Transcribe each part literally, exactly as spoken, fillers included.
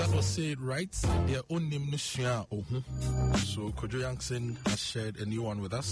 That was said right. Their own name Nishia Ohu. So Kojo Yankson has shared a new one with us.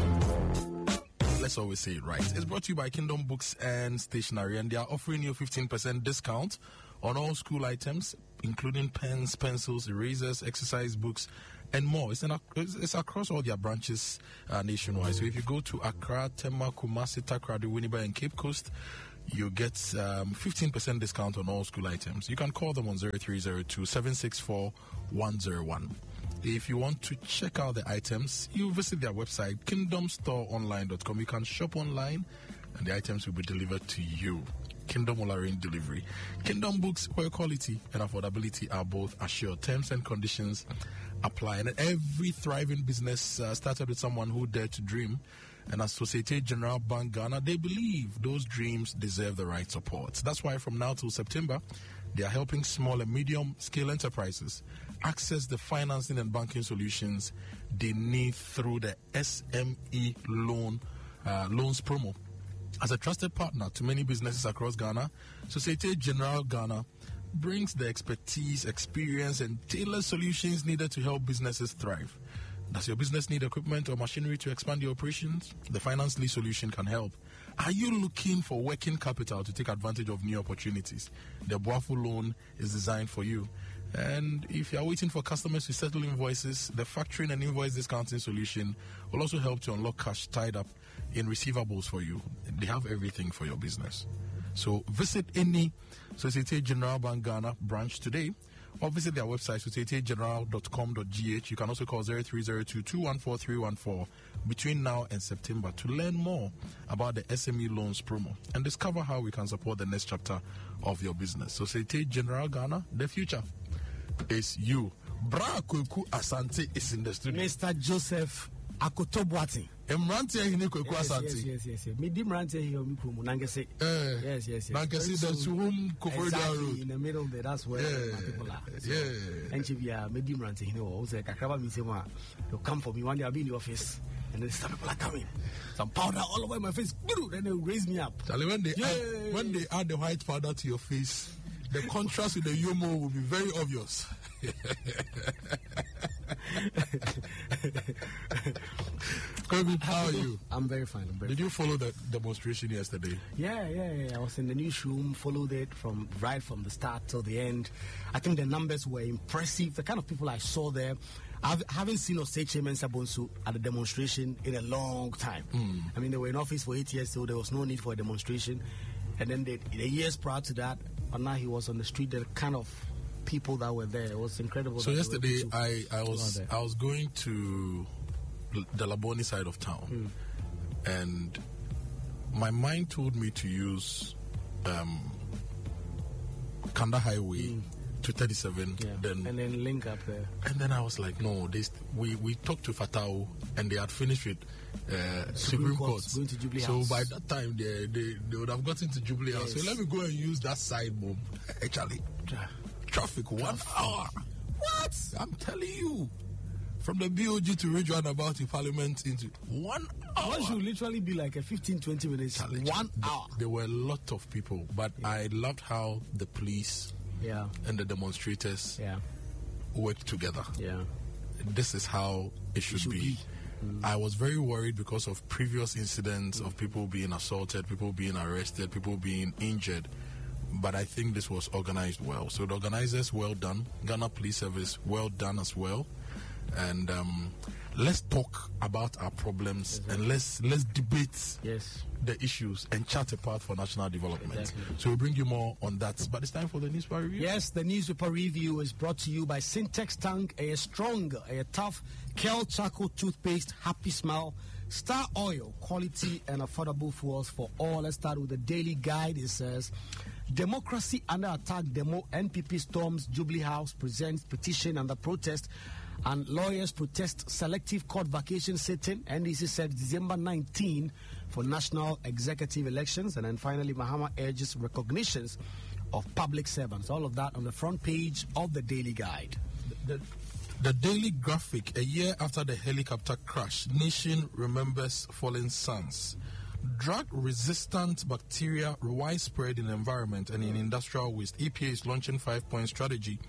Let's always say it right. It's brought to you by Kingdom Books and Stationery, and they are offering you fifteen percent discount on all school items, including pens, pencils, erasers, exercise books, and more. It's, an, it's across all their branches uh, nationwide. So if you go to Accra, Tema, Kumasi, Takoradi, Winneba, and Cape Coast, you get um, fifteen percent discount on all school items. You can call them on zero three zero two, seven six four, one zero one. If you want to check out the items, you visit their website, kingdom store online dot com. You can shop online and the items will be delivered to you. Kingdom will arrange delivery. Kingdom Books, where quality and affordability are both assured. Terms and conditions apply. And every thriving business uh, started with someone who dared to dream. And as Societe Generale Bank Ghana, they believe those dreams deserve the right support. That's why from now till September, they are helping small and medium-scale enterprises access the financing and banking solutions they need through the S M E loan uh, loans promo. As a trusted partner to many businesses across Ghana, Societe Generale Ghana brings the expertise, experience, and tailored solutions needed to help businesses thrive. Does your business need equipment or machinery to expand your operations? The Finance Lease solution can help. Are you looking for working capital to take advantage of new opportunities? The Boafu loan is designed for you. And if you are waiting for customers to settle invoices, the factoring and invoice discounting solution will also help to unlock cash tied up in receivables for you. They have everything for your business. So visit any Societe Generale Bank Ghana branch today, or visit their website, societe generale dot com dot g h. You can also call zero three zero two, two one four, three one four between now and September to learn more about the S M E loans promo and discover how we can support the next chapter of your business. Societe Generale Ghana, the future is you. Bra Kweku Asante is in the studio. Mister Joseph Akotobuati. Emrante hini Kweku Asante. Yes, yes, yes, yes. Me dimrante here mi kumu nangese. Eh. Yes, yes, yes. Nangese the Suhum Koforidua Road. In the middle there, that's where yeah. my people are. So, yeah. And Chibia, me dimrante hini wo. Ose kakraba mi sema. They'll come for me one day. I'll be in the office, and then some people are coming. Some powder all over my face. Then they raise me up. Charlie, when they add, when they add the white powder to your face, the contrast with the Yomo will be very obvious. Kevin, how are you? I'm very fine. I'm very Did fine. you follow the demonstration yesterday? Yeah, yeah, yeah. I was in the newsroom, followed it from right from the start till the end. I think the numbers were impressive. The kind of people I saw there, I haven't seen Osei Chairman Sabonsu at a demonstration in a long time. Mm. I mean, they were in office for eight years, so there was no need for a demonstration. And then the, the years prior to that, and now he was on the street. The kind of people that were there, it was incredible. So yesterday, to, I, I was I was going to the Laboni side of town, mm. and my mind told me to use um, Kanda Highway mm. to thirty-seven, yeah. then and then link up there. And then I was like, no, they st- we we talked to Fatao, and they had finished with uh, Supreme, Supreme Court, going to Jubilee so House. by that time, they, they they would have gotten to Jubilee yes. House. So let me go and use that side boom. Actually, Tra- traffic one traffic. hour. What? I'm telling you. From the B O G to Ridge Roundabout to Parliament into one hour. One should literally be like a fifteen, twenty minutes. Challenge. One hour. There were a lot of people, but yeah. I loved how the police yeah. and the demonstrators yeah. worked together. Yeah. This is how it should, it should be. be. Mm. I was very worried because of previous incidents mm. of people being assaulted, people being arrested, people being injured. But I think this was organized well. So the organizers, well done. Ghana Police Service, well done as well. And um, let's talk about our problems exactly. and let's let's debate yes. the issues and chart a path for national development. Exactly. So we'll bring you more on that. But it's time for the newspaper review. Yes, the newspaper review is brought to you by Syntex Tank, a strong, a tough, Kel Charcoal toothpaste, happy smile, Star Oil, quality and affordable fuels for all. Let's start with the daily guide. It says, Democracy under attack demo, N P P storms Jubilee House, presents petition under protest, and lawyers protest selective court vacation sitting. N D C said December nineteenth for national executive elections. And then finally, Mahama urges recognitions of public servants. All of that on the front page of the daily guide. The, the daily graphic, a year after the helicopter crash, nation remembers fallen sons. Drug-resistant bacteria widespread in the environment and in industrial waste. E P A is launching five-point strategy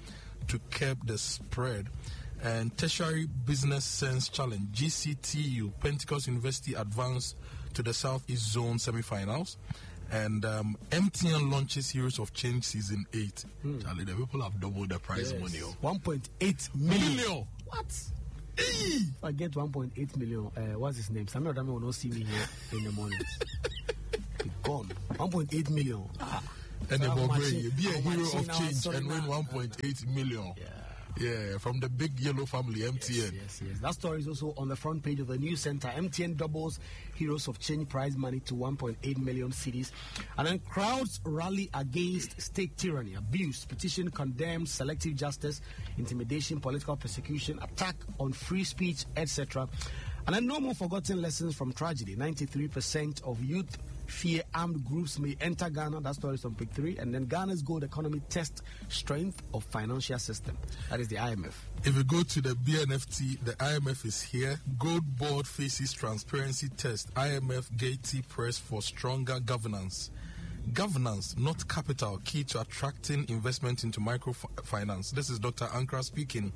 to curb the spread. And Tertiary Business Sense Challenge, G C T U, Pentecost University advanced to the Southeast Zone semi-finals. And um, M T N launches Heroes of Change Season eight. Hmm. Charlie, the people have doubled the prize yes. money. one point eight million. Million. What? If I get one point eight million, uh, what's his name? Samuel Adame will not see me here in the morning. Be gone. one point eight million. Ah. And so the be a hero of change and win one point eight million. Yeah. Yeah, from the big yellow family, M T N. Yes, yes, yes. That story is also on the front page of the news center. M T N doubles Heroes of Change prize money to one point eight million cedis. And then crowds rally against state tyranny, abuse, petition condemns selective justice, intimidation, political persecution, attack on free speech, et cetera. And then no more forgotten lessons from tragedy. ninety-three percent of youth fear armed groups may enter Ghana. That story is on page three. And then Ghana's gold economy test strength of financial system. That is the I M F. If you go to the B N F T, the I M F is here. Gold board faces transparency test. I M F Gaiety press for stronger governance. Governance, not capital, key to attracting investment into microfinance. This is Doctor Ankra speaking.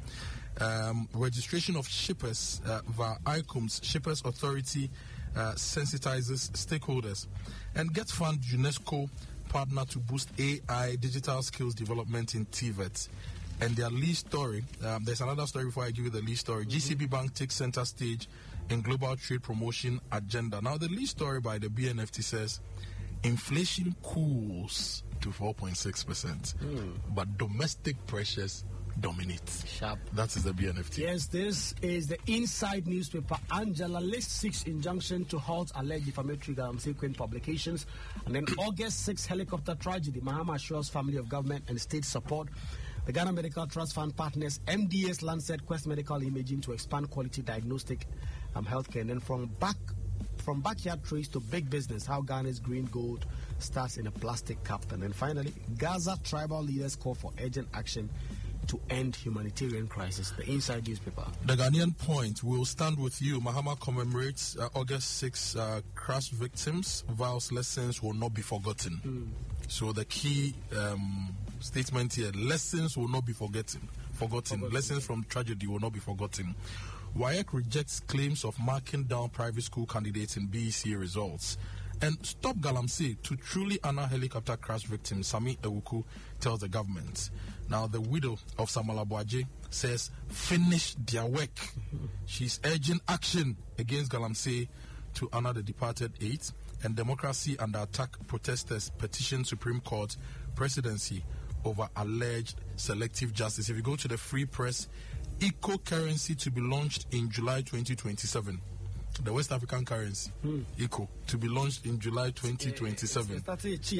Um, registration of shippers uh, via I C O M S, Shippers Authority, uh, sensitizes stakeholders. And Get Fund UNESCO partner to boost A I digital skills development in T V E T. And their lead story, um, there's another story before I give you the lead story. Mm-hmm. G C B Bank takes center stage in global trade promotion agenda. Now, the lead story by the B N F T says, inflation cools to four point six percent, mm. but domestic pressures dominate. Sharp. That is the B N F T. Yes, this is the inside newspaper. Angela lists six injunction to halt alleged defamatory Galamsey publications. And then August sixth helicopter tragedy. Mahama assures family of government and state support. The Ghana Medical Trust Fund partners M D S Lancet Quest Medical Imaging to expand quality diagnostic um, healthcare. And then from back from backyard trees to big business, how Ghana's green gold starts in a plastic cup. And then finally, Gaza tribal leaders call for urgent action to end humanitarian crisis. The inside newspaper. The Ghanaian Point will stand with you. Mahama commemorates uh, August sixth uh, crash victims. Vows lessons will not be forgotten. Mm. So the key um, statement here: lessons will not be forgotten. Forgotten. forgotten. Lessons from tragedy will not be forgotten. W A E C rejects claims of marking down private school candidates in B E C results. And Stop Galamsey to truly honor helicopter crash victims, Sami Ewuku tells the government. Now, the widow of Samala Boaje says, finish their work. She's urging action against Galamsey to honor the departed eight. And Democracy Under Attack protesters petition Supreme Court presidency over alleged selective justice. If you go to the Free Press, eco currency to be launched in July twenty twenty-seven. The West African currency, hmm. eco, to be launched in July twenty twenty-seven. Let's see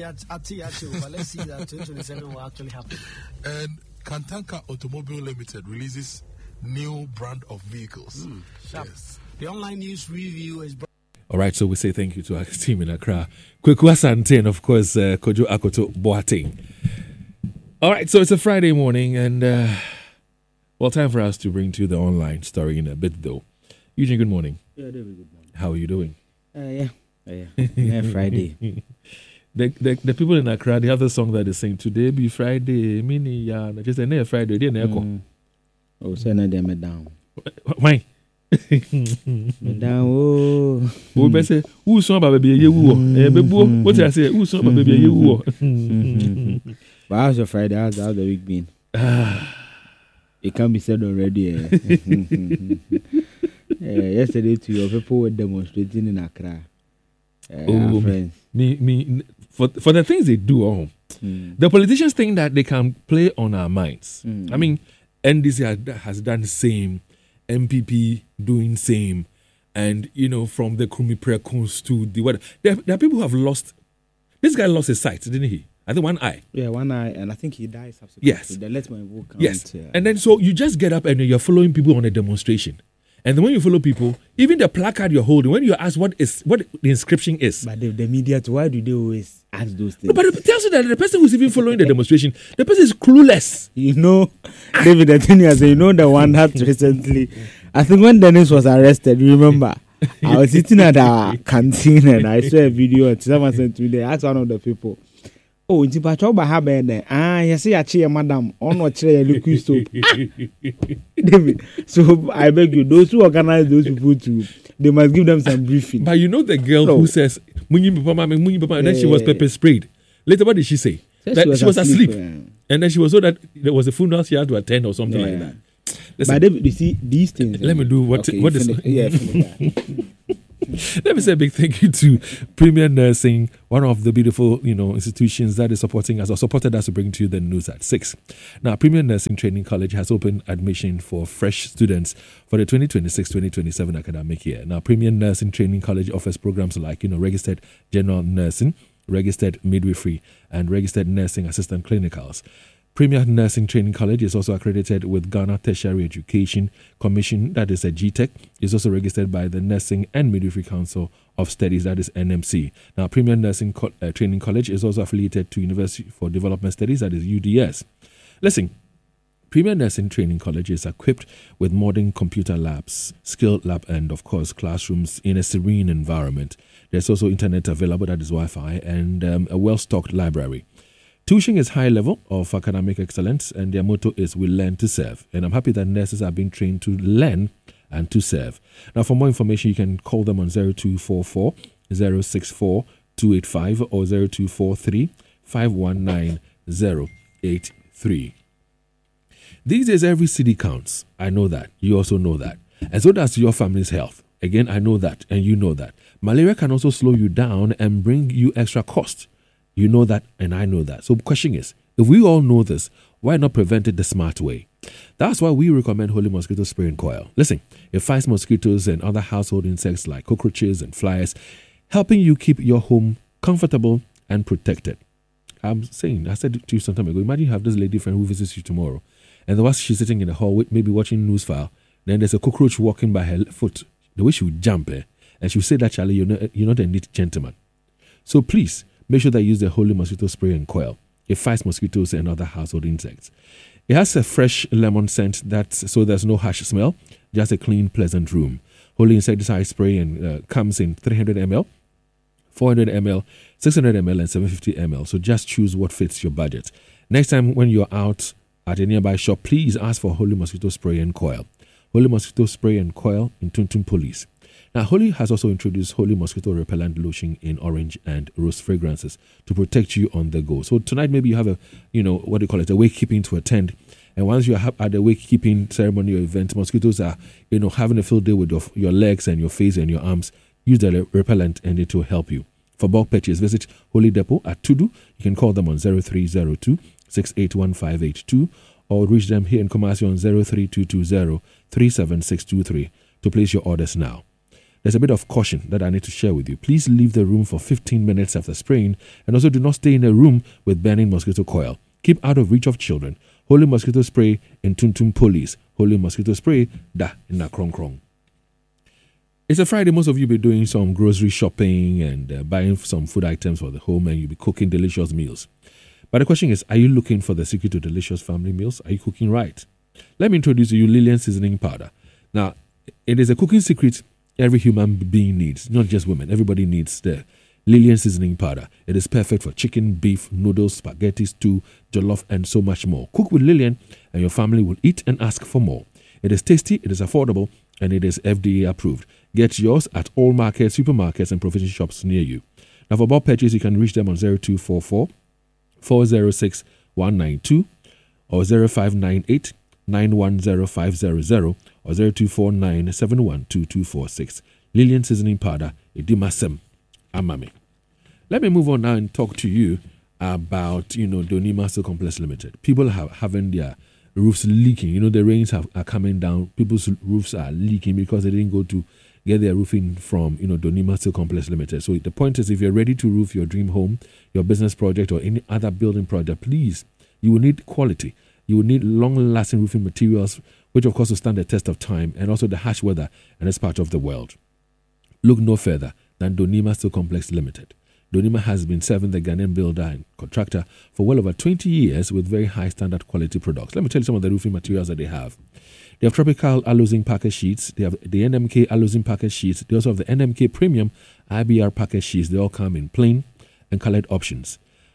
that twenty twenty-seven will actually happen. And Kantanka Automobile Limited releases new brand of vehicles. Hmm. Yes. The online news review is. All right, so we say thank you to our team in Accra. Kweku Asante and, of course, uh, Kojo Akoto Boateng. All right, so it's a Friday morning, and, uh, well, time for us to bring to you the online story in a bit, though. Eugene, good morning. Yeah, good morning. How are you doing? Uh, yeah, uh, yeah. yeah, Friday. the, the the people in Accra, they have the song that they sing, today be Friday, mini, yeah, just a near Friday, they never mm. Oh, so now they're down. Why? Me down, oh. We better say, who's son about baby, you woo? Eh, baby, what did I say? Who's son about baby, you woo? But how's your Friday? How's the week been? It can be said already. Eh? Uh, yesterday, to your people were demonstrating in Accra. Uh, oh, friends. Me, me, for for the things they do, oh, mm. the politicians think that they can play on our minds. Mm. I mean, N D C has, has done the same, M P P doing same, and you know, from the Kumi Prekons to the what, there, there are people who have lost. This guy lost his sight, didn't he? I think one eye. Yeah, one eye, and I think he died subsequently. Yes. Then let's my vote count. Yes, uh, and then so you just get up and you're following people on a demonstration. And then when you follow people, even the placard you're holding, when you ask what is what the inscription is. But the, the media, why do they always ask those things? No, but it tells you that the person who's even following the demonstration, the person is clueless. You know, David, the thing is, you know the one that recently, I think when Dennis was arrested, you remember? I was sitting at a canteen and I saw a video and someone sent to me, they asked one of the people, Oh, nti pa choba ha be den. Ah, yes ya che madam. Ono chere liquid soap. David. So I beg you, those who organize those people to, they must give them some briefing. But you know the girl no. who says, Munyi Papa, Munyi Papa, and then she was pepper sprayed. Later, what did she say? That she was, she was asleep. asleep. Yeah. And then she was so that there was a funeral she had to attend or something yeah. like that. Listen, but they, you see, these things. Let me do what, okay, what is. Yeah, Let me say a big thank you to Premier Nursing, one of the beautiful, you know, institutions that is supporting us or supported us to bring to you the news at six. Now, Premier Nursing Training College has opened admission for fresh students for the twenty twenty-six twenty twenty-seven academic year. Now, Premier Nursing Training College offers programs like, you know, registered general nursing, registered midwifery, and registered nursing assistant clinicals. Premier Nursing Training College is also accredited with Ghana Tertiary Education Commission, that is a G TEC. It's also registered by the Nursing and Midwifery Council of Studies, that is N M C. Now, Premier Nursing Co- uh, Training College is also affiliated to University for Development Studies, that is U D S. Listen, Premier Nursing Training College is equipped with modern computer labs, skill lab, and of course, classrooms in a serene environment. There's also internet available, that is Wi-Fi, and um, a well-stocked library. Tuition is high level of academic excellence, and their motto is "We learn to serve." And I'm happy that nurses are being trained to learn and to serve. Now, for more information, you can call them on zero two four four, zero six four, two eight five or zero two four three, five one nine, zero eight three. These days, every city counts. I know that. You also know that. And so does your family's health. Again, I know that, and you know that. Malaria can also slow you down and bring you extra cost. You know that, and I know that. So the question is, if we all know this, why not prevent it the smart way? That's why we recommend Holy Mosquito Spray and Coil. Listen, it fights mosquitoes and other household insects like cockroaches and flies, helping you keep your home comfortable and protected. I'm saying, I said to you some time ago, imagine you have this lady friend who visits you tomorrow, and while she's sitting in the hall, maybe watching news file, then there's a cockroach walking by her foot. The way she would jump, eh? And she would say that, Charlie, you're not, you're not a neat gentleman. So please, make sure that you use the Holy Mosquito Spray and Coil. It fights mosquitoes and other household insects. It has a fresh lemon scent, that's, so there's no harsh smell, just a clean, pleasant room. Holy Insecticide Spray and uh, comes in three hundred milliliters, four hundred milliliters, six hundred milliliters, and seven hundred fifty milliliters. So just choose what fits your budget. Next time when you're out at a nearby shop, please ask for Holy Mosquito Spray and Coil. Holy Mosquito Spray and Coil in Tuntun Police. Now, Holy has also introduced Holy Mosquito Repellent Lotion in orange and rose fragrances to protect you on the go. So tonight, maybe you have a, you know, what do you call it, a wakekeeping to attend. And once you are at the wakekeeping ceremony or event, mosquitoes are, you know, having a field day with your, your legs and your face and your arms. Use the repellent and it will help you. For bulk purchase, visit Holy Depot at Tudu. You can call them on zero three zero two, six eight one five eight two or reach them here in Kumasi on zero three two two zero, three seven six two three to place your orders now. There's a bit of caution that I need to share with you. Please leave the room for fifteen minutes after spraying, and also do not stay in a room with burning mosquito coil. Keep out of reach of children. Holy Mosquito Spray in Tuntun Police. Holy Mosquito Spray da in na krong krong. It's a Friday. Most of you will be doing some grocery shopping and uh, buying some food items for the home, and you'll be cooking delicious meals. But the question is, are you looking for the secret to delicious family meals? Are you cooking right? Let me introduce to you Lillian Seasoning Powder. Now, it is a cooking secret every human being needs, not just women. Everybody needs the Lillian Seasoning Powder. It is perfect for chicken, beef, noodles, spaghetti, stew, jollof, and so much more. Cook with Lillian, and your family will eat and ask for more. It is tasty, it is affordable, and it is F D A approved. Get yours at all markets, supermarkets, and provision shops near you. Now, for bulk purchase, you can reach them on zero two four four, four zero six, one nine two or zero five nine eight, nine one zero five zero zero or zero two four nine, seven one two two four six. Lillian Seasoning Powder, Idimasem Amame. Let me move on now and talk to you about, you know, Donima Steel Complex Limited. People have having their roofs leaking. You know, the rains have, are coming down. People's roofs are leaking because they didn't go to get their roofing from, you know, Donima Steel Complex Limited. So the point is, if you're ready to roof your dream home, your business project, or any other building project, please, you will need quality. You will need long-lasting roofing materials, which of course will stand the test of time, and also the harsh weather and this part of the world. Look no further than Donima Steel Complex Limited. Donima has been serving the Ghanaian builder and contractor for well over twenty years with very high standard quality products. Let me tell you some of the roofing materials that they have. They have tropical aluzinc package sheets. They have the N M K aluzinc package sheets. They also have the N M K premium I B R package sheets. They all come in plain and colored options.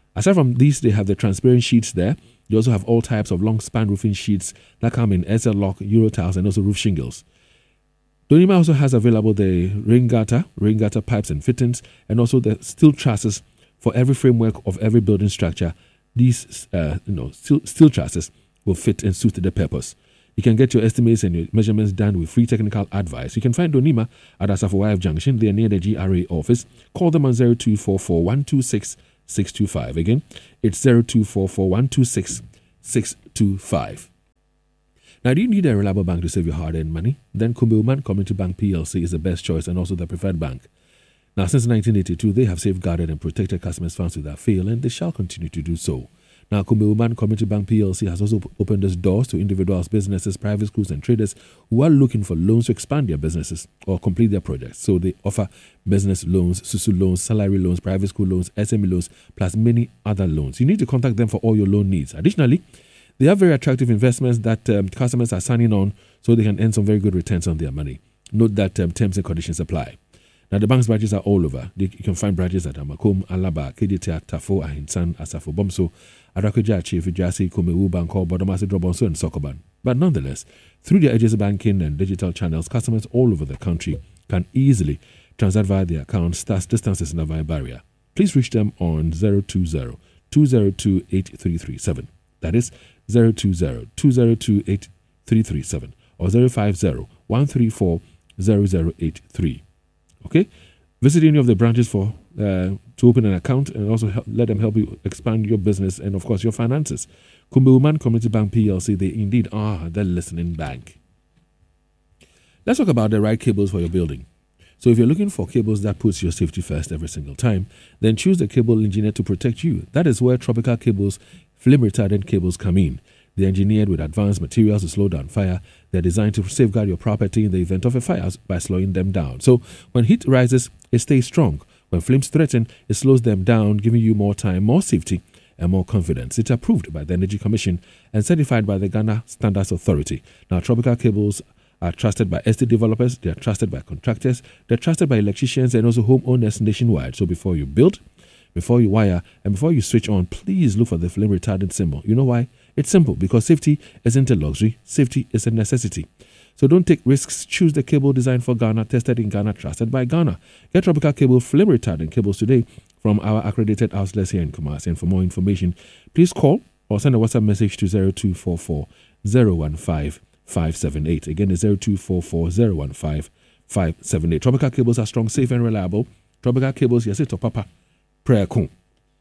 Aside from these, they have the transparent sheets there. They also have all types of long span roofing sheets that come in S L lock, Euro tiles, and also roof shingles. Donima also has available the rain gutter, rain gutter pipes and fittings, and also the steel trusses for every framework of every building structure. These uh, you know, steel, steel trusses will fit and suit the purpose. You can get your estimates and your measurements done with free technical advice. You can find Donima at Asafo Y F Junction. They are near the G R A office. Call them on zero two four four, one two six, six two five. Again, it's zero two four four, one two six, six two five. Now, do you need a reliable bank to save your hard-earned money? Then Kumbulman Community Bank P L C is the best choice and also the preferred bank. Now, since nineteen eighty-two, they have safeguarded and protected customers' funds without fail, and they shall continue to do so. Now, Kumbulman Community Bank P L C has also opened its doors to individuals, businesses, private schools, and traders who are looking for loans to expand their businesses or complete their projects. So they offer business loans, Susu loans, salary loans, private school loans, S M E loans, plus many other loans. You need to contact them for all your loan needs. Additionally, they have very attractive investments that um, customers are signing on so they can earn some very good returns on their money. Note that um, terms and conditions apply. Now, the bank's branches are all over. They, you can find branches at Amakom, Alaba, K D T A, Tafo, Ahinsan, Asafo, Bomso, Arakujachi, Fijasi, Kumewu, Banko, Bodomasi, Drobonso, and Sokoban. But nonetheless, through their agency banking and digital channels, customers all over the country can easily transact via their accounts, thus distances and via barrier. Please reach them on zero two zero, two zero two, eight three three seven. That is zero two zero, two zero two, eight three three seven or zero five zero, one three four, zero zero eight three. Okay, visit any of the branches for uh, to open an account and also help, let them help you expand your business and, of course, your finances. Kumbulman Community Bank P L C, they indeed are the listening bank. Let's talk about the right cables for your building. So if you're looking for cables that puts your safety first every single time, then choose the cable engineer to protect you. That is where Tropical Cables flame retardant cables come in. They're engineered with advanced materials to slow down fire. They're designed to safeguard your property in the event of a fire by slowing them down. So when heat rises, it stays strong. When flames threaten, it slows them down, giving you more time, more safety, and more confidence. It's approved by the Energy Commission and certified by the Ghana Standards Authority. Now, Tropical Cables are trusted by estate developers, they are trusted by contractors, they're trusted by electricians and also homeowners nationwide. So before you build, before you wire, and before you switch on, please look for the flame retardant symbol. You know why? It's simple, because safety isn't a luxury, safety is a necessity. So don't take risks. Choose the cable designed for Ghana, tested in Ghana, trusted by Ghana. Get Tropical Cable flame retardant cables today from our accredited outlets here in Kumasi. And for more information, please call or send a WhatsApp message to zero two four four, zero one five, five seven eight. Again, it's zero two four four, zero one five, five seven eight. Tropical Cables are strong, safe, and reliable. Tropical Cables, yes, it's a papa. Prayer cool.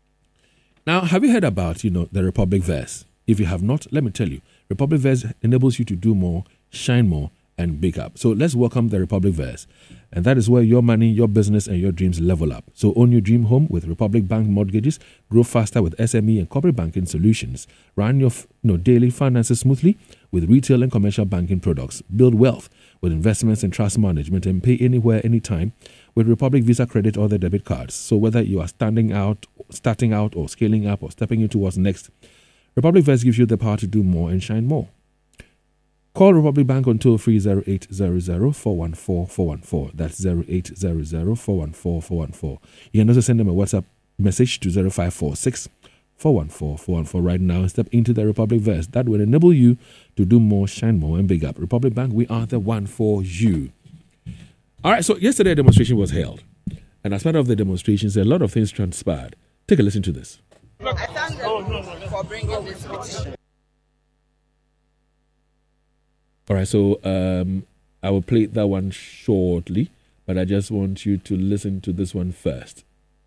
Now, have you heard about, you know, the Republic Verse? If you have not, let me tell you, Republic Verse enables you to do more, shine more, and big up. So let's welcome the Republic Verse. And that is where your money, your business, and your dreams level up. So own your dream home with Republic Bank mortgages, grow faster with S M E and corporate banking solutions, run your you know, daily finances smoothly with retail and commercial banking products, build wealth with investments and trust management, and pay anywhere, anytime with Republic Visa credit or the debit cards. So whether you are standing out, starting out, or scaling up, or stepping into what's next, Republic Verse gives you the power to do more and shine more. Call Republic Bank on toll free zero eight zero zero, four one four, four one four. That's zero eight zero zero, four one four, four one four. You can also send them a WhatsApp message to zero five four six, four one four, four one four right now and step into the Republic Verse. That will enable you to do more, shine more, and big up. Republic Bank, we are the one for you. All right, so yesterday a demonstration was held. And as part of the demonstrations, a lot of things transpired. Take a listen to this. I thank them for bringing this petition. All right, so um, I will play that one shortly, but I just want you to listen to this one first.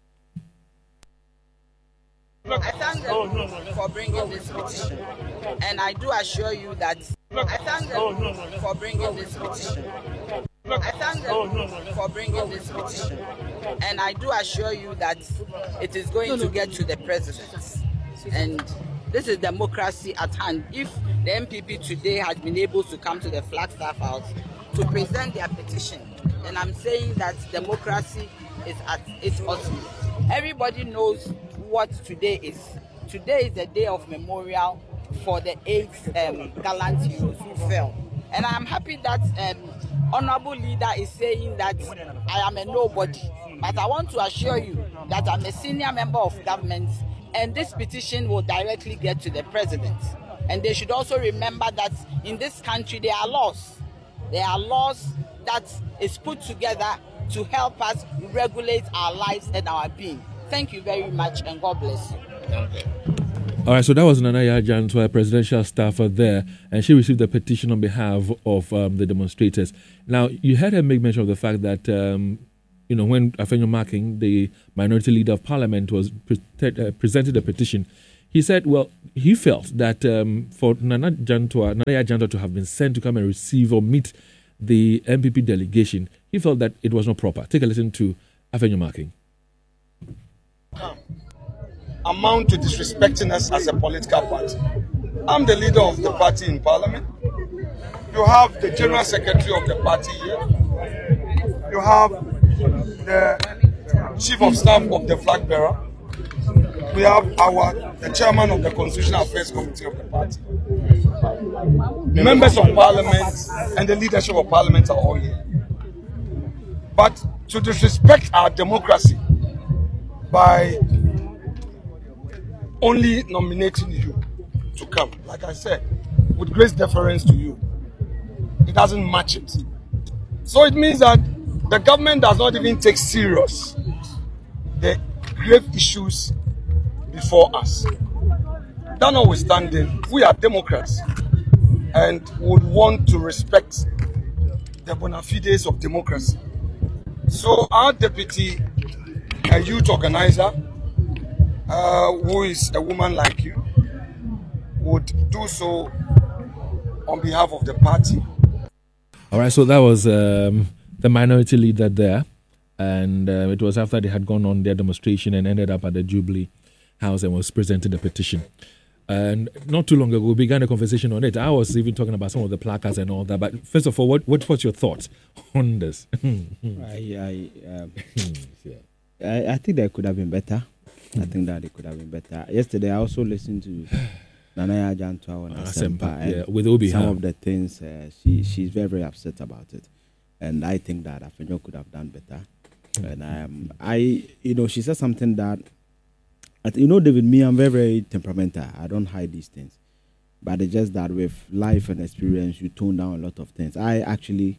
I thank them for bringing this petition, and I do assure you that I thank them for bringing this petition. I thank them for bringing this petition, and I do assure you that it is going to get to the president. And this is democracy at hand. If the M P P today had been able to come to the Flagstaff House to present their petition, then I'm saying that democracy is at its ultimate. Everybody knows what today is. Today is the day of memorial for the eight um, gallant heroes who fell. And I'm happy that um, honorable leader is saying that I am a nobody. But I want to assure you that I'm a senior member of government and this petition will directly get to the president. And they should also remember that in this country there are laws. There are laws that is put together to help us regulate our lives and our being. Thank you very much, and God bless you. Okay. All right, so that was Nanaya Jantua, a presidential staffer there, and she received a petition on behalf of um, the demonstrators. Now, you heard her make mention of the fact that, um, you know, when Afenyo Marking, the minority leader of parliament, was pre- uh, presented a petition, he said, well, he felt that um, for Nana Jantua, Nanaya Jantua to have been sent to come and receive or meet the M P P delegation, he felt that it was not proper. Take a listen to Afenyo Marking. Amount to disrespecting us as a political party. I'm the leader of the party in parliament. You have the general secretary of the party here. You have the chief of staff of the flag bearer. We have our the chairman of the constitutional affairs committee of the party. Members of parliament and the leadership of parliament are all here. But to disrespect our democracy by only nominating you to come, like I said, with great deference to you, it doesn't match it. So it means that the government does not even take serious the grave issues before us. That notwithstanding, we are Democrats and would want to respect the bona fides of democracy. So our deputy, a youth organizer, Uh, who is a woman like you, would do so on behalf of the party. All right, so that was um, the minority leader there, and uh, it was after they had gone on their demonstration and ended up at the Jubilee House and was presenting the petition. And not too long ago, we began a conversation on it. I was even talking about some of the placards and all that. But first of all, what, what what's your thoughts on this? I I, um, I I think that could have been better. I think that it could have been better. Yesterday, I also listened to Nanaya Jantua on Asempa, and yeah, with Obi, some huh? of the things uh, she she's very very upset about it, and I think that Afenyo could have done better. Mm-hmm. And um, I, you know, she said something that, you know, David, me, I'm very very temperamental. I don't hide these things, but it's just that with life and experience, you tone down a lot of things. I actually.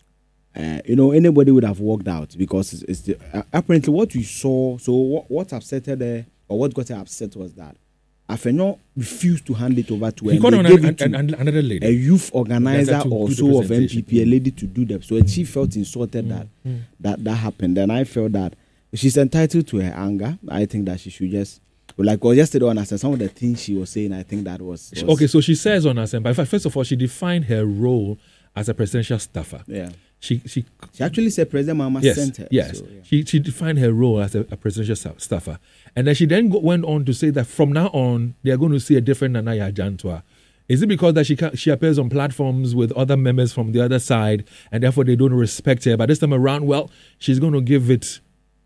Uh, you know, anybody would have walked out because it's, it's the, uh, apparently what we saw. So what, what upset her there, or what got her upset was that Afenyo refused to hand it over to her. He got and another, gave it to an, an, another lady, a youth organizer or so of M P P, a mm. lady to do that. So and she felt insulted mm. that mm. that that happened. And I felt that she's entitled to her anger. I think that she should just. Like well, yesterday on us, some of the things she was saying, I think that was, was okay. So she says on us, but first of all, she defined her role as a presidential staffer. Yeah. She she she actually said President Mama yes, sent her. Yes, so, yeah. she she defined her role as a, a presidential staffer, and then she then go, went on to say that from now on they are going to see a different Nanaya Jantua. Is it because that she can, she appears on platforms with other members from the other side, and therefore they don't respect her? But this time around, well, she's going to give it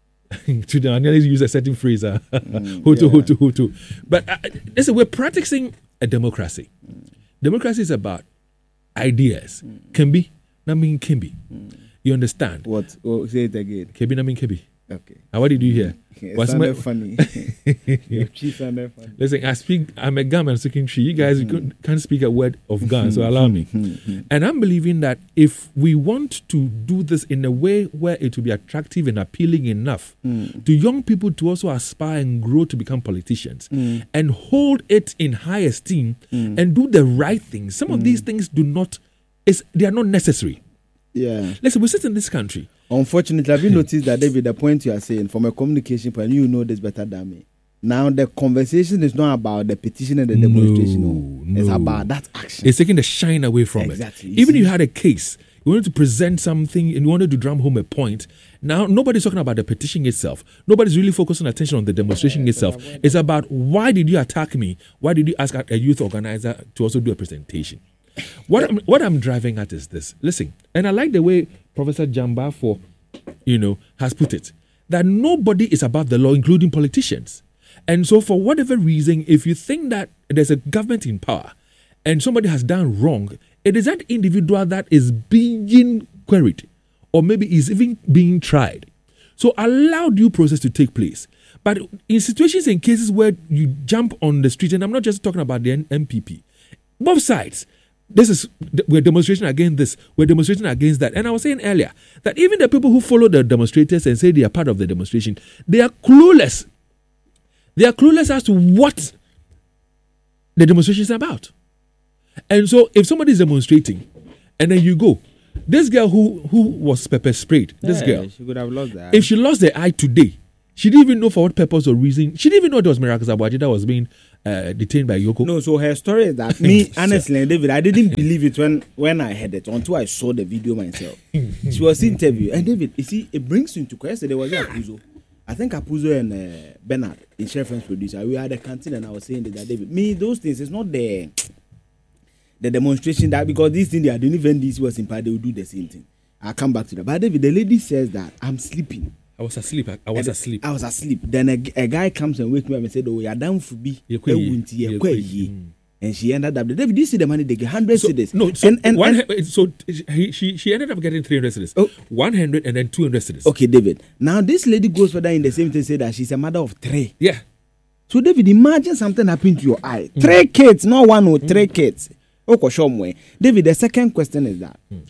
to the. I nearly use a certain phrase, uh, mm, hutu, yeah. hutu, hutu. But uh, listen, we're practicing a democracy. Mm. Democracy is about ideas. Mm. Kimbi, I mean Kimbi. Mm. You understand? What? Oh, say it again. Kebi na mean Kebi. Okay. Now, what did you hear? It What's sounded my... funny. It sounded funny. Listen, I speak, I'm a Ghana speaking tree. You guys mm-hmm. can't speak a word of Ghana, so allow me. And I'm believing that if we want to do this in a way where it will be attractive and appealing enough mm. to young people to also aspire and grow to become politicians mm. and hold it in high esteem mm. and do the right things, some mm. of these things do not, it's, they are not necessary. Yeah. Listen, we sit in this country. Unfortunately, have you noticed that, David, the point you are saying, from a communication point, you know this better than me. Now, the conversation is not about the petition and the no, demonstration. No. No. It's about that action. It's taking the shine away from exactly. it. Even if you had a case, you wanted to present something and you wanted to drum home a point. Now, nobody's talking about the petition itself. Nobody's really focusing attention on the demonstration yeah, itself. It's about why did you attack me? Why did you ask a youth organizer to also do a presentation? What I'm, what I'm driving at is this. Listen, and I like the way Professor Jamba for, you know, has put it, that nobody is above the law, including politicians. And so for whatever reason, if you think that there's a government in power and somebody has done wrong, it is that individual that is being queried or maybe is even being tried. So allow due process to take place. But in situations and cases where you jump on the street, and I'm not just talking about the M P P, both sides, this is we're demonstrating against this, we're demonstrating against that. And I was saying earlier that even the people who follow the demonstrators and say they are part of the demonstration, they are clueless. They are clueless as to what the demonstration is about. And so if somebody is demonstrating and then you go, this girl who who was pepper sprayed, this Yeah, girl, she could have lost that. if she lost the eye today, she didn't even know for what purpose or reason. She didn't even know it was Miracle Zabuaji that was being uh, detained by Yoko. No, so her story is that me, honestly, David, I didn't believe it when, when I heard it until I saw the video myself. She was interviewed. And David, you see, it brings you into question. There was Apuzo. I think Apuzo and uh, Bernard, the Sheriff producer, we had a canteen and I was saying that, David, me, those things, it's not the, the demonstration that, because this thing they are doing, even this was in part, they will do the same thing. I'll come back to that. But David, the lady says that I'm sleeping. I was asleep. I, I was And asleep. I was asleep. Then a, a guy comes and wakes me up and said, "Oh, you're down for be." And she ended up. David, did you see the money they get? Hundred So, cedis. no, so, and, and, one, and- so he, she she ended up getting three hundred cedis. Oh. one hundred and then two hundred cedis. okay, David. Now this lady goes further in the same thing, say that she's a mother of three. Yeah. So David, imagine something happened to your eye. Mm. Three kids, not one or three mm. kids. Okay, show me. David, the second question is that mm.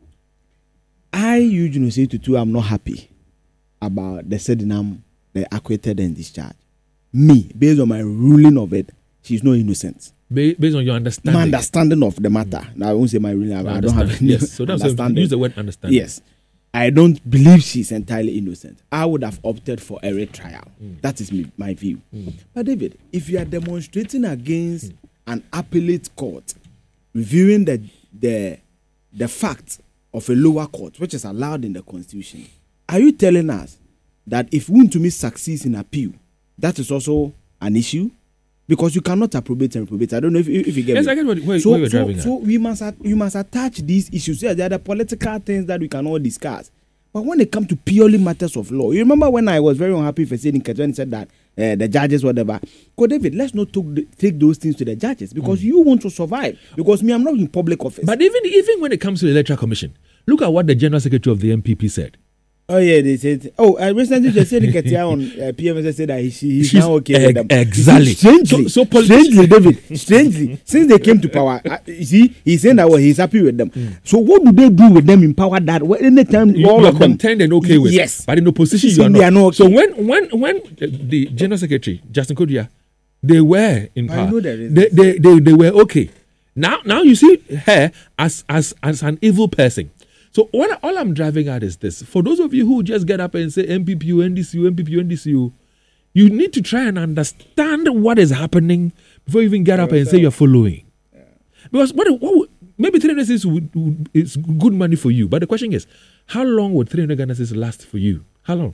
I usually say to two, I'm not happy about the Sedinam, the acquitted and discharged. Me, based on my ruling of it, she's not innocent. Ba- based on your understanding. My understanding of the matter. Mm. Now I won't say my ruling. I, I don't have any yes. So that's understanding. Use the word understanding. Yes. I don't believe she's entirely innocent. I would have opted for a retrial. Mm. That is me, my view. Mm. But David, if you are demonstrating against mm. an appellate court, reviewing the the the fact of a lower court, which is allowed in the Constitution, are you telling us that if Wontumi succeeds in appeal, that is also an issue? Because you cannot approbate and reprobate. I don't know if, if you get yes, me. I get what, where, so, where you're so, driving so at. we must at, you must attach these issues. Yeah, there are the political things that we can all discuss. But when it comes to purely matters of law, you remember when I was very unhappy for saying when he said that uh, the judges, whatever. Go, David, let's not talk, take those things to the judges because mm. you want to survive. Because me, I'm not in public office. But even even when it comes to the Electoral Commission, look at what the General Secretary of the M P P said. Oh yeah, they said. Oh, I recently just said on uh, P M S said that he, he's She's now okay eg- with them. Exactly. Strangely, So, so politi- strangely, David. Strangely, since they came to power, uh, you see, he's saying that well, he's happy with them. Mm. So what do they do with them in power? That well, anytime you all are of them content and okay with. Yes, but in opposition, so you are they not. are not okay. So when when when the General Secretary Justin Kodua, they were in I power. know there is they, they they they were okay. Now now you see her as as as an evil person. So what, all I'm driving at is this. For those of you who just get up and say M P P U, N D C U, M P P U, N D C U, you need to try and understand what is happening before you even get up and say you're following. Yeah. Because what, what would, maybe three hundred would, would, is good money for you. But the question is, how long would three hundred Ghana cedis last for you? How long?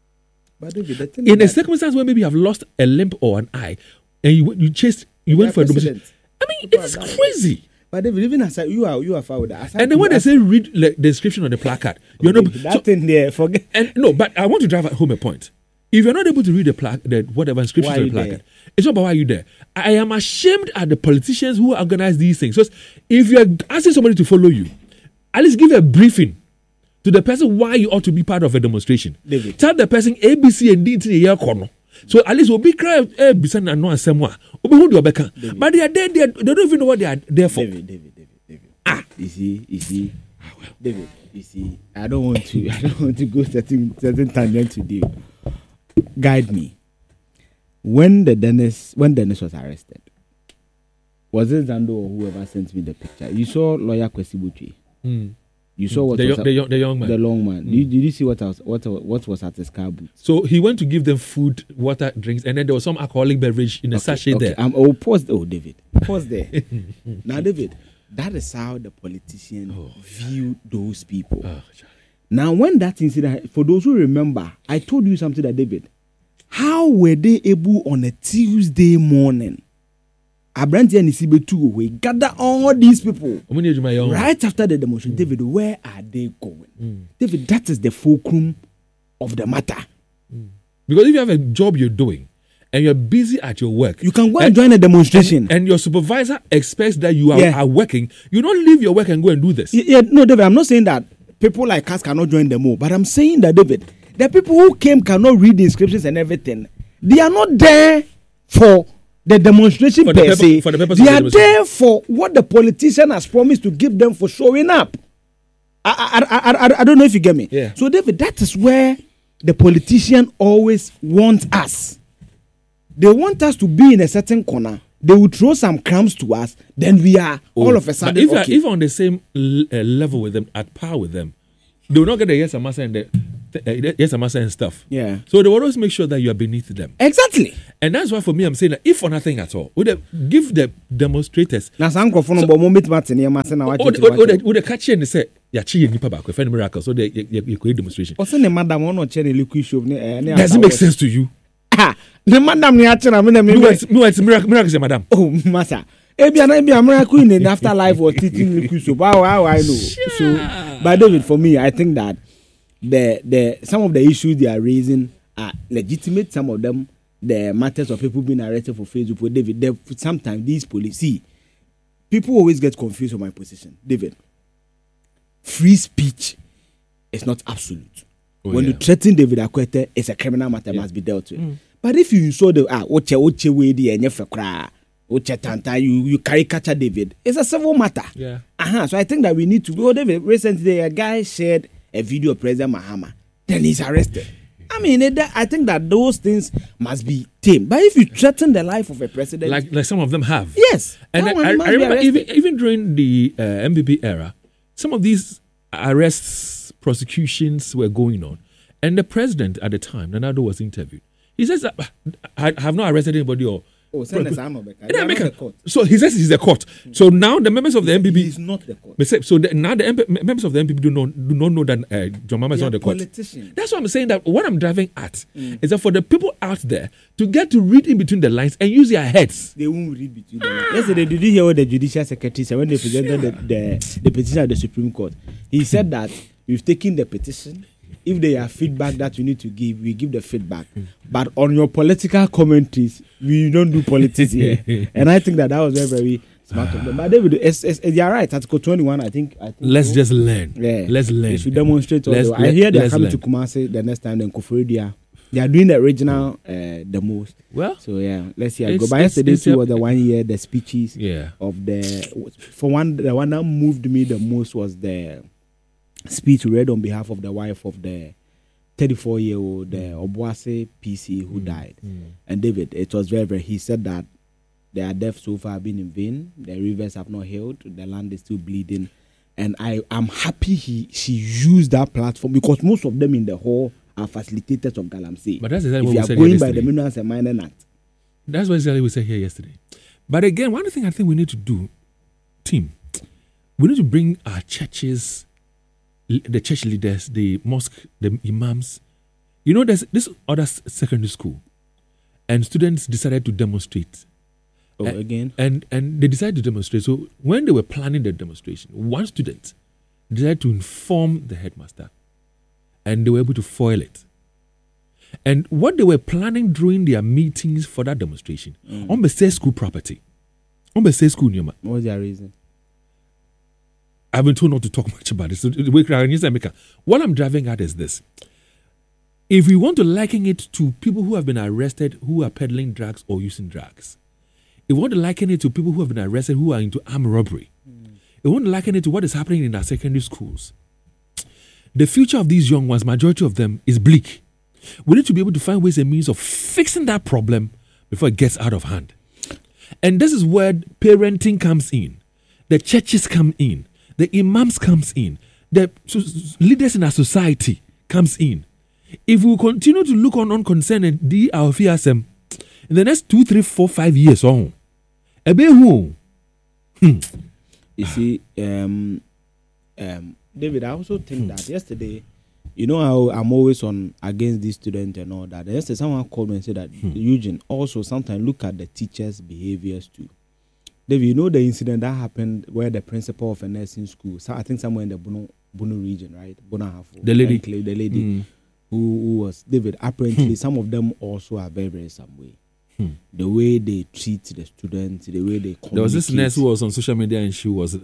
But David, the thing In is a circumstance where maybe you have lost a limb or an eye, and you you chased, you went for a demonstration. I mean, it is crazy. But David, even as you are, you are far with that. And then when they say read like, the description on the placard, you're okay, not that so, thing there. Forget. And no, but I want to drive home a point. If you're not able to read the plaque, the whatever inscription on the placard, there? It's not about why you're there. I am ashamed at the politicians who organize these things. So if you're asking somebody to follow you, at least give a briefing to the person why you ought to be part of a demonstration. David. Tell the person A, B, C, and D in the year corner. So at least we'll be crying, eh, Bisan and no Samoa. But they are there, they, are, they don't even know what they are there for. David, David, David, David. Ah, you see, you see, David, you see. I don't want to, I don't want to go certain certain tangent today. Guide me. When the Dennis, when Dennis was arrested, was it Zando or whoever sent me the picture? You saw lawyer Kwesi Butwe. Mm. You saw what the, was young, the, young, the young man. The long man. Mm. Did, did you see what else? What what was at his car boot? So he went to give them food, water, drinks, and then there was some alcoholic beverage in a okay, sachet okay. there. Um, oh, pause. Oh, David, pause there. Now, David, that is how the politicians oh, view those people. Oh, now, when that incident, for those who remember, I told you something that David, how were they able on a Tuesday morning? Abranti and Isibetu, we gather all these people right after the demonstration. Mm. David, where are they going? Mm. David, that is the fulcrum of the matter. Mm. Because if you have a job you're doing and you're busy at your work, you can go and, and join a demonstration. And, and your supervisor expects that you are, yeah. are working. You don't leave your work and go and do this. Yeah, no, David, I'm not saying that people like us cannot join them all, but I'm saying that, David, the people who came cannot read the inscriptions and everything. They are not there for the demonstration For per the purpose- se. for the purpose they of the are demonstration. there for what the politician has promised to give them for showing up. I, I, I, I, I don't know if you get me. Yeah. So, David, that is where the politician always wants us. They want us to be in a certain corner. They will throw some crumbs to us. Then we are all of a But sudden if, okay. if on the same l- uh, level with them, at par with them, they will not get the yes and massa and the uh, yes and massa and stuff. Yeah. So they will always make sure that you are beneath them. Exactly. And that's why for me, I'm saying that if for nothing at all, would they give the demonstrators Now, some go for no moment Martin here, Martin. or the would the catch and say, "Yeah, chi and nipa back with any miracle." So they you create demonstration. What's the madam one or cherry liquid show? Does it make sense to you? Ah, the madam ni achana me na me. No, it's no, it's miracle, miracle, madam. Oh, massa. Ebi ana ebi miracle in the afterlife was teaching liquid show. How how I know. So, but David, for me, I think that the the some of the issues they are raising are legitimate. Some of them, the matters of people being arrested for Facebook. For David, they, sometimes these police see people always get confused on my position. David, free speech is not absolute. Oh, when yeah. you threaten David Akwete, it's a criminal matter, Yeah. must be dealt with. Mm. But if you saw the ah, oche oche way the enyefe kra, oche tanta, you you caricature David, it's a civil matter. Yeah. Uh-huh. So I think that we need to go. David, recently a guy shared a video of President Mahama, then he's arrested. I mean, it, I think that those things must be tamed. But if you threaten the life of a president, Like like some of them have. yes, And that I, one I, must I be remember arrested. even even during the uh, M B P era, some of these arrests, prosecutions were going on, and the president at the time, Nanado, was interviewed. He says, "I, I have not arrested anybody." Or Oh, send us Arno Becker. Yeah, They are make not a- the court. so he says he's the court. So now the members of the M B He P. is not the court. But say- So the, now the M P, members of the M P P do not do not know that uh, John Mahama is They not are the court. politicians. That's why I'm saying that what I'm driving at is that for the people out there to get to read in between the lines and use their heads. They won't read between them. Yesterday, did you hear what the judicial secretary said when they presented the, the, the petition at the Supreme Court? He said that we've taken the petition. If they have feedback that we need to give, we give the feedback. But on your political commentaries, we don't do politics here. And I think that that was very, very smart of them. But David, it's, it's, it's, you're right. Article twenty-one, I think. I think Let's so. just learn. Yeah. Let's learn. They should demonstrate. Let's- Also. I let- hear they're let's coming learn. to Kumasi the next time, then Koforidua. They are doing the original, uh, the most. Well, So yeah, let's see how it It's- go. But it's- yesterday it's too a- was the one year the speeches yeah. of the for one the one that moved me the most was the speech read on behalf of the wife of the thirty-four year old the Obuasi P C who died. And David, it was very very. He said that their deaths so far have been in vain. The rivers have not healed. The land is still bleeding. And I am happy he she used that platform because most of them in the hall are facilitators of Galamsey. But that's exactly if what you we are said going here by the yesterday. Minerals and Mining Act. That's what exactly we said here yesterday. But again, one thing I think we need to do, team, we need to bring our churches, l- the church leaders, the mosque, the imams. You know, there's this other s- secondary school, and students decided to demonstrate. Oh, And- again. And and they decided to demonstrate. So when they were planning the demonstration, one student decided to inform the headmaster, and they were able to foil it. And what they were planning during their meetings for that demonstration, on the same school property, on the same school, Nyoma, What was their reason? I've been told not to talk much about it. So the way Crown News America, what I'm driving at is this: if we want to liken it to people who have been arrested who are peddling drugs or using drugs, if we want to liken it to people who have been arrested who are into armed robbery, if we want to liken it to what is happening in our secondary schools, the future of these young ones, majority of them, is bleak. We need to be able to find ways and means of fixing that problem before it gets out of hand. And this is where parenting comes in, the churches come in, the imams comes in, the so- leaders in our society comes in. If we continue to look on unconcerned and do our fears in the next two, three, four, five years on, a bit who You see, um, um, David, I also think that yesterday, you know how I'm always on against these students and all that. Yesterday, someone called me and said that Eugene also sometimes look at the teachers' behaviors too. David, you know the incident that happened where the principal of a nursing school, so I think somewhere in the Bono, Bono region, right? Bono Hafo, The lady. Enclave, the lady Mm. who, who was David. Apparently, some of them also are very, very some way. The way they treat the students, the way they communicate. there was this nurse who was on social media and she was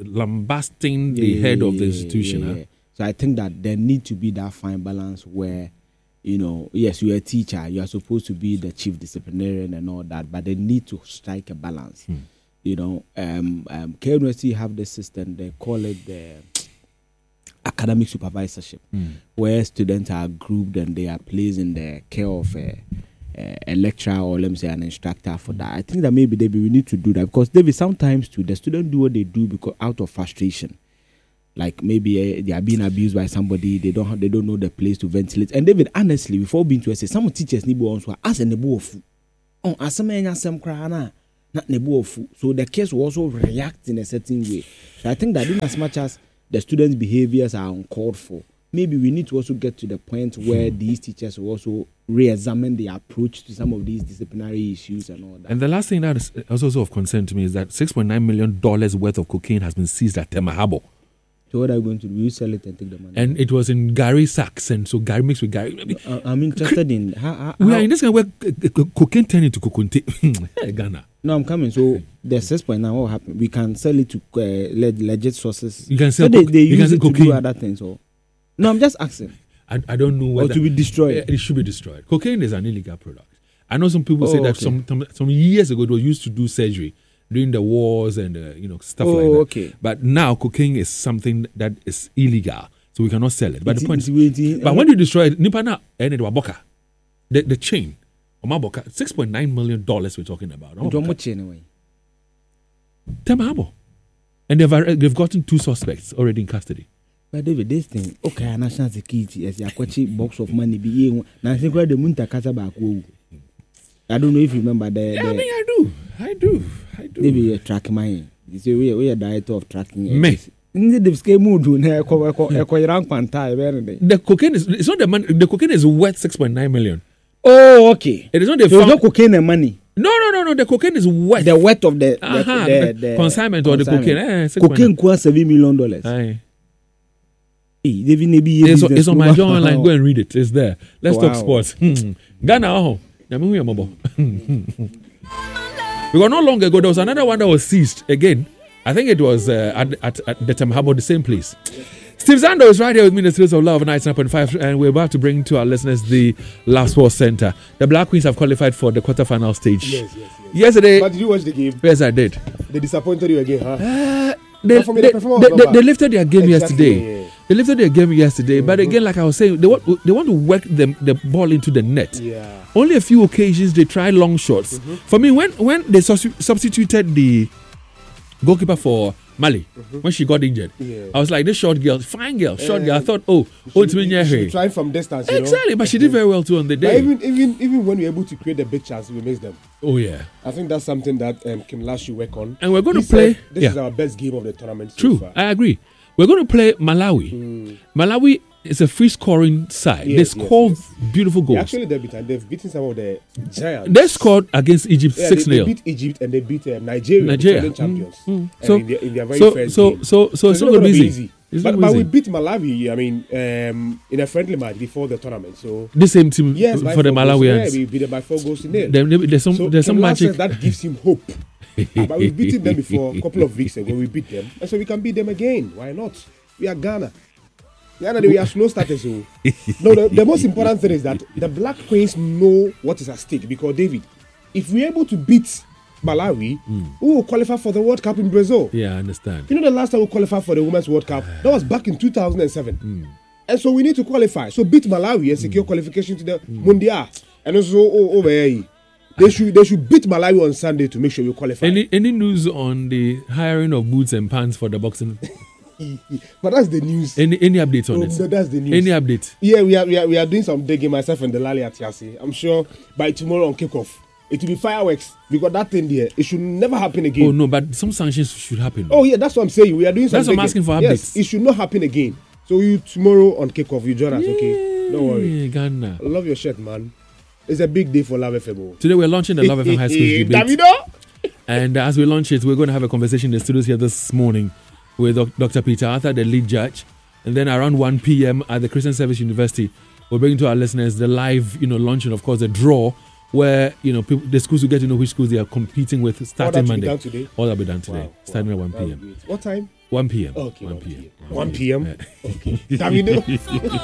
lambasting the Yeah, head yeah, of the yeah, institution. yeah, huh? yeah. So I think that there need to be that fine balance where you know, yes, you're a teacher, you are supposed to be the chief disciplinarian and all that, but they need to strike a balance. Hmm. You know, um, um, K N U S T have this system, they call it the academic supervisorship, hmm. where students are grouped and they are placed in the care of a, a lecturer or let me say an instructor for that. I think that maybe David, we need to do that because David, sometimes too, the students do what they do because out of frustration. Like maybe uh, they are being abused by somebody, they don't have, they don't know the place to ventilate. And David, honestly, before being to say some teachers need to ask a nebo of oh, as a man, some crana, not nebo of so the case will also react in a certain way. So I think that in as much as the students' behaviors are uncalled for, maybe we need to also get to the point where these teachers will also re-examine their approach to some of these disciplinary issues and all that. And the last thing that is also of concern to me is that six point nine million dollars worth of cocaine has been seized at Tema Harbour. So what are you going to do? You sell it and take the money? And it was in Gary sacks, and so Gary mixed with Gary. I mean, uh, I'm interested in how, how we are in this kind of where cocaine turned into coconte. Ghana. No, I'm coming. So the six point nine, what happened? We can sell it to uh, legit sources. You can sell. So they, co- they you use can it to cocaine. do other things. Or no, I'm just asking. I, I don't know whether or to be destroyed. It should be destroyed. Cocaine is an illegal product. I know some people oh, say that okay. some, some some years ago it was used to do surgery during the wars and uh, you know stuff oh, like that. Okay. But now cocaine is something that is illegal, so we cannot sell it. But it's, the point it's, is, it's, but when you destroy it, nipa na and it waboka, the the chain, omaboka, six point nine million dollars we're talking about. Anyway. Tema Harbour, and they've they've gotten two suspects already in custody. But David, this thing, okay, national security as a kwachi box of money be now I think where the munta kasa back. I don't know if you remember the. Yeah, the I mean, I do, I do, I do. Maybe you track mine. You say we we are director of tracking. Me. The scale mood na eko eko eko rank pantai very. The cocaine is it's not the money. The cocaine is worth six point nine million. Oh, okay. It is not the. So no cocaine and money. No, no, no, no. The cocaine is worth the worth of the the, uh-huh, the, the, the consignment or the cocaine. Eh, cocaine costs seven million dollars. Aye. Hey, maybe it's, on, it's on my journal line. Go and read it. It's there. Let's wow. talk sports. Hmm. Ghana. Oh, because not long ago there was another one that was seized again. I think it was uh, at, at, at the Tema Harbour, the same place. Steve Zando is right here with me in the Studios of Love ninety-nine point five, and we're about to bring to our listeners the Love Sports Center. The Black Queens have qualified for the quarterfinal stage. Yes, yes, yes. Yesterday. But did you watch the game? Yes, I did. They disappointed you again, huh? Uh, they, me, they, the they, they, they lifted their game exactly, yesterday. Yeah, yeah. They lifted their game yesterday, Mm-hmm. but again, like I was saying, they want they want to work the, the ball into the net. Yeah. Only a few occasions they tried long shots. Mm-hmm. For me, when when they substi- substituted the goalkeeper for Mali, mm-hmm. when she got injured, yeah. I was like, this short girl, fine girl, short uh, girl. I thought, oh, oh, it's me. She tried from distance. You exactly, know? but she did very well too on the day. But even even even when we're able to create the big chance, we miss them. Oh yeah, I think that's something that um, Kim Lash should work on. And we're going he to play. Said, this yeah. is our best game of the tournament. True, so far. I agree. We're going to play Malawi. Mm. Malawi is a free scoring side. Yes, they score yes, yes. beautiful goals. They actually debut and they've beaten some of the giants. They scored against Egypt yeah, six nil. They, they beat Egypt and they beat uh, Nigeria, Nigeria. the champions. Mm. Mm. Uh, so, in their, in their very so, first so, game. so, so, so, it's not going to be easy. easy. But, but we beat Malawi, I mean, um, in a friendly match before the tournament. So the same team yes, for the Malawians. Yeah, we beat them by four goals to nil. There, there's some, so there's some magic that gives him hope. But we've beaten them before a couple of weeks ago. We beat them, and so we can beat them again. Why not? We are Ghana. Ghana, we are slow starters. So. No, the, the most important thing is that the Black Queens know what is at stake. Because David, if we're able to beat Malawi, mm. we will qualify for the World Cup in Brazil. Yeah, I understand. You know, the last time we qualified for the Women's World Cup, that was back in two thousand seven. Mm. And so we need to qualify. So beat Malawi and secure mm. qualification to the mm. Mundial. And also oh, over here. They should they should beat Malawi on Sunday to make sure we qualify. Any any news on the hiring of boots and pants for the boxing? But that's the news. Any any updates on oh, it? That's the news. Any update? Yeah, we are we are, we are doing some digging, myself and the Lali at Yasi. I'm sure by tomorrow on kickoff it will be fireworks because that thing there it should never happen again. Oh no, but some sanctions should happen. Oh yeah, that's what I'm saying. We are doing some. That's what I'm asking for updates. Yes, it should not happen again. So you tomorrow on kickoff you join us, okay? Don't worry. Ghana. I love your shirt, man. It's a big day for Love F M. Today we're launching the Love F M High School debate. Davido! And as we launch it, we're going to have a conversation in the studios here this morning with Doctor Peter Arthur, the lead judge. And then around one p.m. at the Christian Service University, we'll bring to our listeners the live, you know, launching, of course, the draw where, you know, people, the schools will get to know which schools they are competing with starting All Monday. All that will be done today? All that will be done today, wow, starting wow, at one p.m. What time? one p.m. Okay, one p.m. one p.m. Okay. Davido.